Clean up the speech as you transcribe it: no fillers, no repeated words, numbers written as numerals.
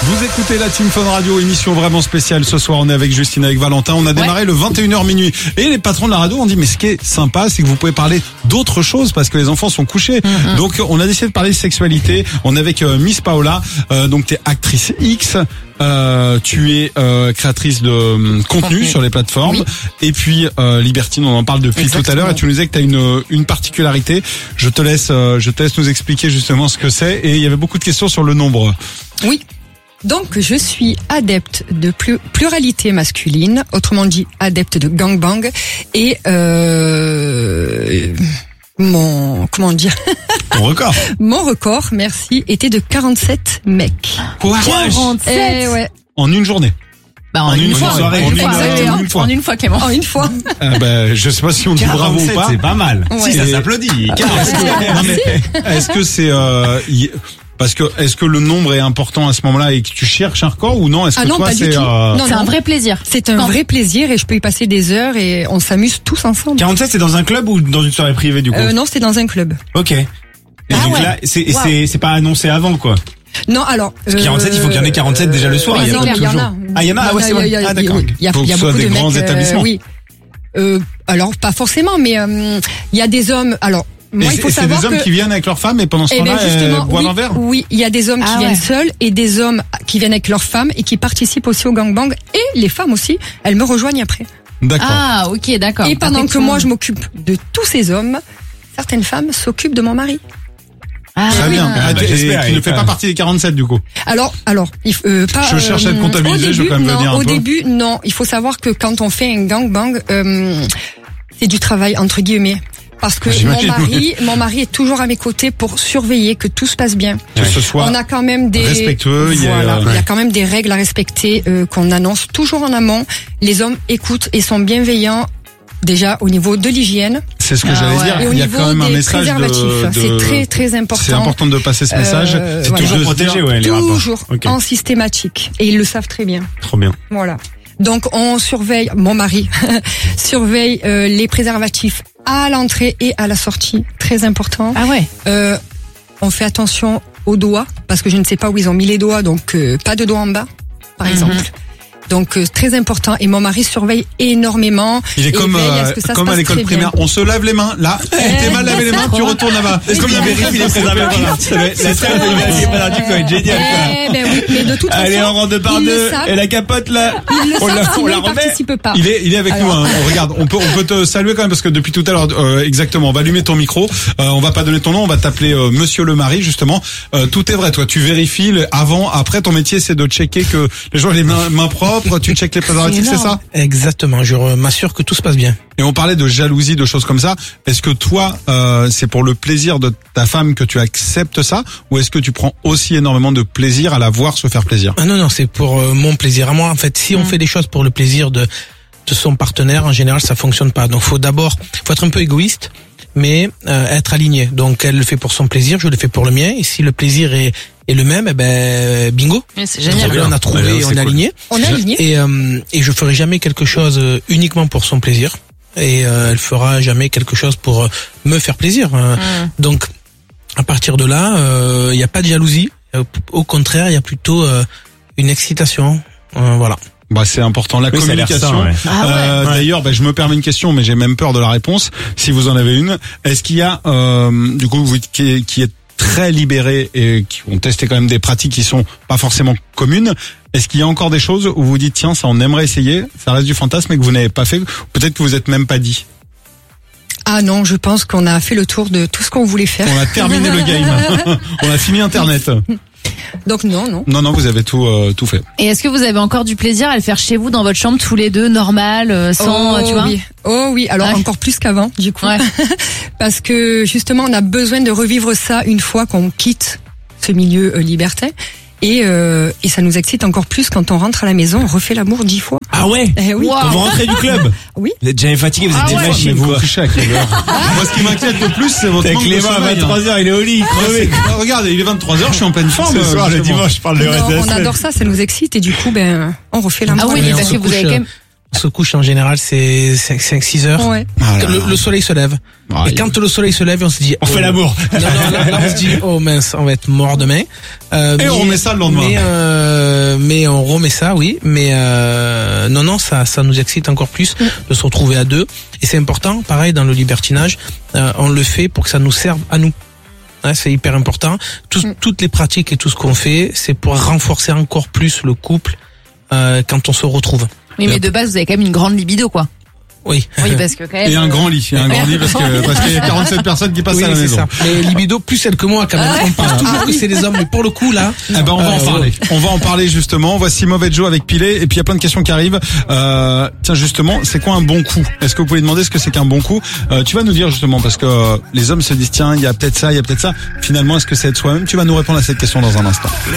Vous écoutez la Team Fun Radio, émission vraiment spéciale. Ce soir, on est avec Justine, avec Valentin. On a démarré le 21h minuit. Et les patrons de la radio ont dit, mais ce qui est sympa, c'est que vous pouvez parler d'autres choses parce que les enfants sont couchés. Donc, on a décidé de parler de sexualité. On est avec Miss Paola. Donc, t'es actrice X. Tu es créatrice de contenu sur les plateformes. Oui. Et puis, Libertine, on en parle depuis tout à l'heure. Et tu nous disais que t'as une particularité. Je te laisse nous expliquer justement ce que c'est. Et il y avait beaucoup de questions sur le nombre. Oui. Donc, je suis adepte de pluralité masculine, autrement dit adepte de gangbang, et comment dire Ton record. Mon record, merci, était de 47 mecs. Quoi? 47 ouais. En une journée. Bah en une fois. Soirée. En une fois, Clément. En une fois. Je sais pas si on dit bravo ou pas. C'est pas mal. Ouais. Si ça s'applaudit. Est-ce que c'est parce que est-ce que le nombre est important à ce moment-là et que tu cherches un record ou non? Est-ce que non, toi pas c'est du tout. Non, c'est un vrai plaisir. C'est un vrai plaisir et je peux y passer des heures et on s'amuse tous ensemble. 47, c'est dans un club ou dans une soirée privée du coup? Non, c'était dans un club. Ok. Et donc là, c'est pas annoncé avant quoi. Non, alors. 47, il faut qu'il y en ait 47 déjà le soir. Il y en a. Ah, il y en a. C'est vrai. Ah, d'accord. Il y a faut que ce soit beaucoup des de grands mecs. établissements. Oui. Alors pas forcément, mais il y a des hommes. Alors. Moi, il faut savoir c'est des hommes qui viennent avec leurs femmes et pendant ce temps-là, boivent un verre. Oui, il y a des hommes qui viennent seuls et des hommes qui viennent avec leurs femmes et qui participent aussi au gangbang. Et les femmes aussi, elles me rejoignent après. D'accord. Ah, ok, d'accord. Et pendant que moi, je m'occupe de tous ces hommes, certaines femmes s'occupent de mon mari. Ah, très bien. J'espère. Tu ne fais pas partie des 47 du coup. Alors, pas. Je cherche à être comptabilisé, je vais quand même venir un peu. Au début, non. Il faut savoir que quand on fait un gangbang, c'est du travail entre guillemets. Parce que mon mari est toujours à mes côtés pour surveiller que tout se passe bien. Que ce soit on a quand même des respectueux. Il y a quand même des règles à respecter qu'on annonce toujours en amont. Les hommes écoutent et sont bienveillants. Déjà au niveau de l'hygiène. C'est ce que j'allais dire. Et au il y a niveau quand même un des message préservatifs. C'est très très important. C'est important de passer ce message. C'est toujours protégé, les rapports. Toujours en systématique. Et ils le savent très bien. Trop bien. Voilà. Donc on surveille, mon mari surveille les préservatifs à l'entrée et à la sortie, très important. Ah ouais. On fait attention aux doigts parce que je ne sais pas où ils ont mis les doigts, donc pas de doigts en bas, par exemple. Donc très important et mon mari surveille énormément. Il est comme à l'école primaire. On se lave les mains. Là, t'es mal lavé les mains, tu retournes là-bas. Est-ce qu'il vérifie les préservatifs? La salle de vérifier les préservatifs doit être génial. Ben oui, mais de toute façon, allez, on rentre de par deux. Et la capote là, on la remet. Participe pas. Il est avec nous. Hein. Regarde, on peut te saluer quand même parce que depuis tout à l'heure, exactement. On va allumer ton micro. On va pas donner ton nom. On va t'appeler Monsieur le Mari justement. Tout est vrai. Toi, tu vérifies avant, après. Ton métier, c'est de checker que les gens aient les mains propres. Tu checkes les préservatifs, c'est ça? Exactement, je m'assure que tout se passe bien. Et on parlait de jalousie, de choses comme ça. Est-ce que toi, c'est pour le plaisir de ta femme que tu acceptes ça? Ou est-ce que tu prends aussi énormément de plaisir à la voir se faire plaisir? Ah non, c'est pour mon plaisir à moi. En fait, si on fait des choses pour le plaisir de son partenaire, en général, ça fonctionne pas. Donc faut être un peu égoïste, mais être aligné. Donc elle le fait pour son plaisir, je le fais pour le mien. Et si le plaisir est le même, bingo. Mais c'est génial. On a trouvé, on est aligné. On est aligné. Et je ferai jamais quelque chose uniquement pour son plaisir. Et elle fera jamais quelque chose pour me faire plaisir. Donc, à partir de là, il n'y a pas de jalousie. Au contraire, il y a plutôt une excitation. Voilà. Bah c'est important la communication. D'ailleurs, je me permets une question, mais j'ai même peur de la réponse. Si vous en avez une, est-ce qu'il y a du coup vous qui est très libérés et qui ont testé quand même des pratiques qui sont pas forcément communes. Est-ce qu'il y a encore des choses où vous dites tiens ça on aimerait essayer, ça reste du fantasme et que vous n'avez pas fait, peut-être que vous êtes même pas dit? Ah non, je pense qu'on a fait le tour de tout ce qu'on voulait faire. On a terminé le game. On a fini Internet. Donc non. Non, vous avez tout fait. Et est-ce que vous avez encore du plaisir à le faire chez vous dans votre chambre tous les deux, normal, sans, tu vois? Oui. Oh oui, alors encore plus qu'avant, du coup. Ouais. Parce que justement, on a besoin de revivre ça une fois qu'on quitte ce milieu libertin. Et ça nous excite encore plus quand on rentre à la maison, on refait l'amour 10 fois. Ah ouais? Oui. Quand vous rentrez du club? Oui. Vous êtes jamais fatigué, vous êtes des machines, vous couchez à quelle heure? Moi, ce qui m'inquiète le plus, c'est votre manque de Clément à sommeil. 23h, il est au lit, crevé. Regarde, il est 23h, je suis en pleine forme. Ce soir, le dimanche, je parle de reste de la On semaine. adore ça nous excite et du coup, on refait l'amour. Ah oui, et parce que vous avez quand même On se couche en général, c'est 5-6 heures. Ouais. Ah là là. Le soleil se lève. Et quand le soleil se lève, on se dit... On fait l'amour. Non, là, on se dit, oh mince, on va être mort demain. Et on remet ça le lendemain. Mais on remet ça, oui. Mais non, ça nous excite encore plus de se retrouver à deux. Et c'est important, pareil, dans le libertinage, on le fait pour que ça nous serve à nous. Ouais, c'est hyper important. Toutes les pratiques et tout ce qu'on fait, c'est pour renforcer encore plus le couple quand on se retrouve. Oui, mais de base, vous avez quand même une grande libido, quoi. Oui. Oui, parce que quand même. Et un grand lit. Parce qu'il y a 47 personnes qui passent Oui, à la c'est maison. ça. Mais libido, plus celle que moi, quand même. On pense toujours que c'est les hommes, mais pour le coup, là. Eh ben, on va en parler. On va en parler, justement. Voici Mauvais Joe avec Pilé. Et puis, il y a plein de questions qui arrivent. Tiens, justement, c'est quoi un bon coup? Est-ce que vous pouvez demander ce que c'est qu'un bon coup? Tu vas nous dire, justement, parce que les hommes se disent, tiens, il y a peut-être ça, il y a peut-être ça. Finalement, est-ce que c'est être soi-même? Tu vas nous répondre à cette question dans un instant.